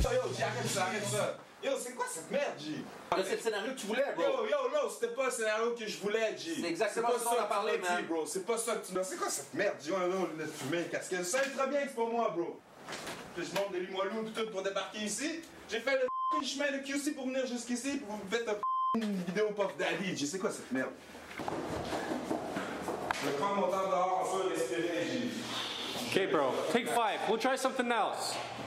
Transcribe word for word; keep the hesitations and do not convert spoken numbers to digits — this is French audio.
ça, yo, G, arrête ça, arrête ça. Yo, c'est quoi cette merde, G? C'est le scénario que tu voulais, bro. Yo, yo, non, c'était pas le scénario que je voulais, G. C'est exactement pas ça qu'on a parlé, que tu m'as man. dit, bro. C'est pas ça que tu m'as. C'est quoi cette merde, G? On a le fumer, casquette. Ça savais très bien que c'est pas moi, bro. Puis je monte de Limoilou et tout pour débarquer ici. J'ai fait le chemin de Q C pour venir jusqu'ici pour vous mettre une vidéo Puff Daddy, G. C'est quoi cette merde? Je vais prendre mon temps dehors, on va respirer, G. Okay, bro. Take five. We'll try something else.